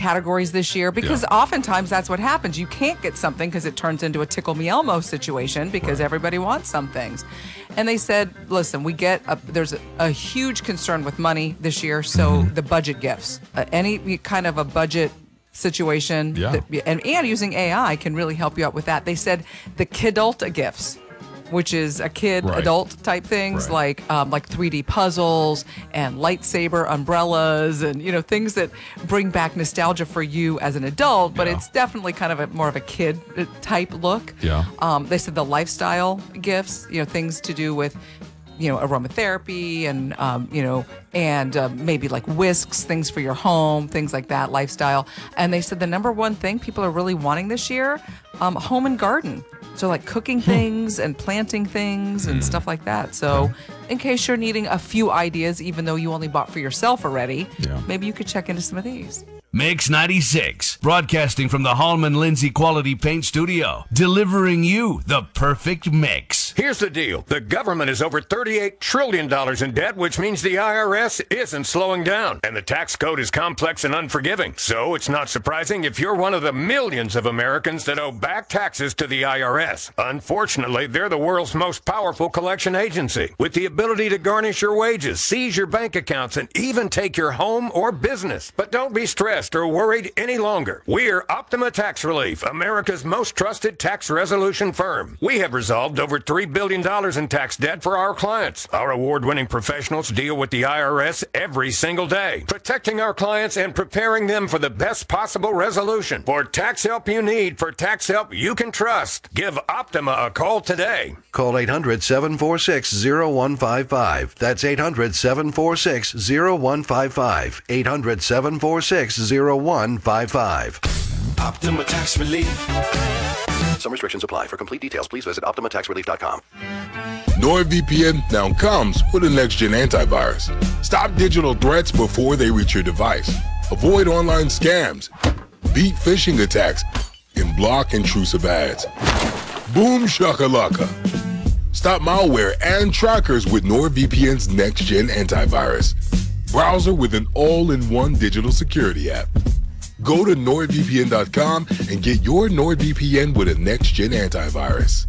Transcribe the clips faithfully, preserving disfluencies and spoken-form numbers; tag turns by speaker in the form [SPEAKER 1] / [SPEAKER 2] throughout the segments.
[SPEAKER 1] categories this year because yeah. oftentimes that's what happens. You can't get something because it turns into a Tickle Me Elmo situation because right. everybody wants some things. And they said, listen, we get a, there's a, a huge concern with money this year, so mm-hmm. the budget gifts, uh, any kind of a budget situation,
[SPEAKER 2] yeah.
[SPEAKER 1] that, and, and using A I can really help you out with that. They said the Kidulta gifts, which is a kid
[SPEAKER 2] right.
[SPEAKER 1] adult type things
[SPEAKER 2] right.
[SPEAKER 1] like um, like three D puzzles and lightsaber umbrellas and you know things that bring back nostalgia for you as an adult, but yeah. it's definitely kind of a more of a kid type look.
[SPEAKER 2] Yeah.
[SPEAKER 1] Um, they said the lifestyle gifts, you know, things to do with you know aromatherapy and um, you know and uh, maybe like whisks, things for your home, things like that, lifestyle. And they said the number one thing people are really wanting this year, um, home and garden. So like cooking things and planting things and stuff like that. So in case you're needing a few ideas, even though you only bought for yourself already,
[SPEAKER 2] yeah.
[SPEAKER 1] maybe you could check into some of these.
[SPEAKER 3] Mix ninety-six, broadcasting from the Hallman Lindsay Quality Paint Studio, delivering you the perfect mix.
[SPEAKER 4] Here's the deal. The government is over thirty-eight trillion dollars in debt, which means the I R S isn't slowing down. And the tax code is complex and unforgiving. So it's not surprising if you're one of the millions of Americans that owe back taxes to the I R S. Unfortunately, they're the world's most powerful collection agency, with the ability to garnish your wages, seize your bank accounts, and even take your home or business. But don't be stressed or worried any longer. We're Optima Tax Relief, America's most trusted tax resolution firm. We have resolved over three billion dollars in tax debt for our clients. Our award-winning professionals deal with the I R S every single day, protecting our clients and preparing them for the best possible resolution. For tax help you need, for tax help you can trust, give Optima a call today.
[SPEAKER 5] Call eight hundred, seven four six, zero one five five. That's eight hundred, seven four six, zero one five five. eight hundred, seven four six, zero one five five.
[SPEAKER 6] Optima Tax Relief.
[SPEAKER 5] Some restrictions apply. For complete details, please visit optima tax relief dot com.
[SPEAKER 2] NordVPN now comes with a next-gen antivirus. Stop digital threats before they reach your device. Avoid online scams. Beat phishing attacks. And block intrusive ads. Boom shakalaka. Stop malware and trackers with NordVPN's next-gen antivirus. Browser with an all-in-one digital security app. Go to nord V P N dot com and get your NordVPN with a next-gen antivirus.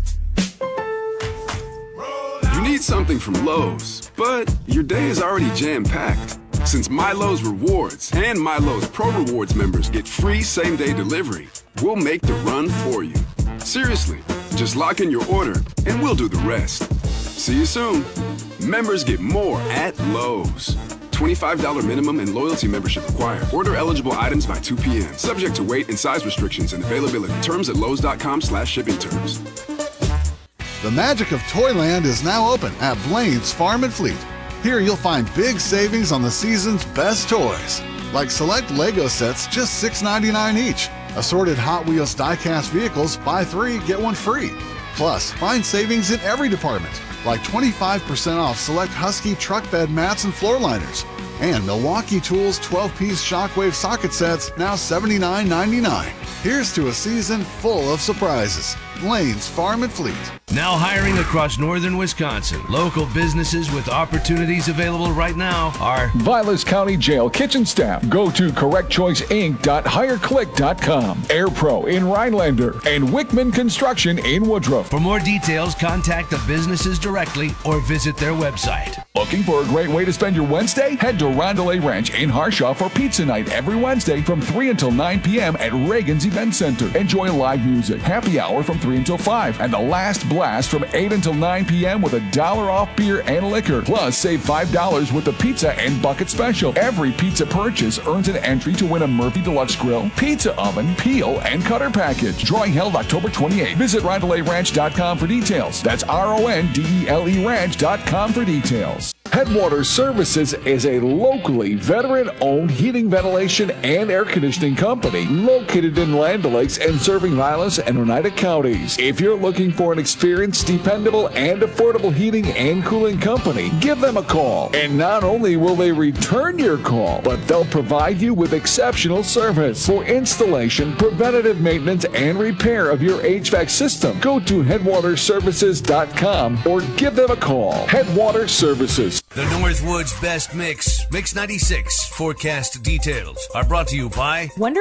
[SPEAKER 7] You need something from Lowe's, but your day is already jam-packed. Since MyLowe's Rewards and MyLowe's Pro Rewards members get free same-day delivery, we'll make the run for you. Seriously, just lock in your order and we'll do the rest. See you soon. Members get more at Lowe's. twenty-five dollars minimum and loyalty membership required. Order eligible items by two p.m. Subject to weight and size restrictions and availability. Terms at lowes dot com slash shipping terms.
[SPEAKER 8] The magic of Toyland is now open at Blaine's Farm and Fleet. Here you'll find big savings on the season's best toys, like select Lego sets just six ninety-nine each. Assorted Hot Wheels die-cast vehicles, buy three, get one free. Plus, find savings in every department, like twenty-five percent off select Husky truck bed mats and floor liners. And Milwaukee Tools twelve-piece Shockwave socket sets, now seventy-nine ninety-nine. Here's to a season full of surprises. Blaine's Farm and Fleet.
[SPEAKER 3] Now hiring across northern Wisconsin. Local businesses with opportunities available right now are
[SPEAKER 9] Vilas County Jail kitchen staff. Go to correct choice inc dot hire click dot com. AirPro in Rhinelander and Wickman Construction in Woodruff.
[SPEAKER 3] For more details, contact the businesses directly or visit their website.
[SPEAKER 9] Looking for a great way to spend your Wednesday? Head to Rondelay Ranch in Harshaw for pizza night every Wednesday from three until nine p.m. at Reagan's Event Center. Enjoy live music, happy hour from three until five, and the last blast from eight until nine p.m. with a dollar off beer and liquor. Plus, save five dollars with the pizza and bucket special. Every pizza purchase earns an entry to win a Murphy Deluxe Grill, pizza oven, peel, and cutter package. Drawing held October twenty-eighth. Visit Rondelay Ranch dot com for details. That's R O N D E L E Ranch dot com for details. Headwater Services is a locally veteran-owned heating, ventilation, and air conditioning company located in Land O'Lakes and serving Lilas and Oneida counties. If you're looking for an experienced, dependable, and affordable heating and cooling company, give them a call. And not only will they return your call, but they'll provide you with exceptional service for installation, preventative maintenance, and repair of your H V A C system. Go to headwater services dot com or give them a call. Headwater Services.
[SPEAKER 3] The Northwoods Best Mix, Mix ninety-six forecast details are brought to you by
[SPEAKER 10] Wonder